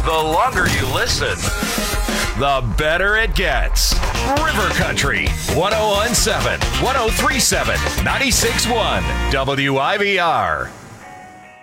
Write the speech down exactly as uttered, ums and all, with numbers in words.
The longer you listen, the better it gets. River Country, one oh one point seven, one oh three point seven, ninety-six point one, W I V R.